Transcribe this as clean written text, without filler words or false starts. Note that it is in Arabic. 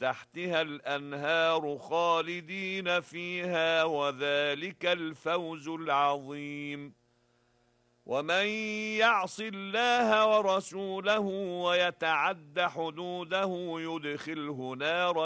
تحتها الأنهار خالدين فيها، وذلك الفوز العظيم. ومن يعص الله ورسوله ويتعد حدوده يدخله نارا